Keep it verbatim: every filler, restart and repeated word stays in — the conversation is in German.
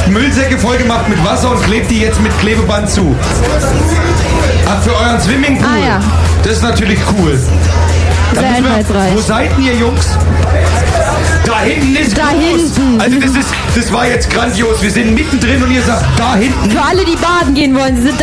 Müllsäcke vollgemacht mit Wasser und klebt die jetzt mit Klebeband zu. Ach, für euren Swimmingpool. Ah, ja. Das ist natürlich cool. Da Sehr müssen wir- einfallsreich. Wo seid ihr, Jungs? Da hinten ist Da groß. hinten. Also das ist, das war jetzt grandios. Wir sind mittendrin und ihr sagt, da hinten. Für alle, die baden gehen wollen, sie sind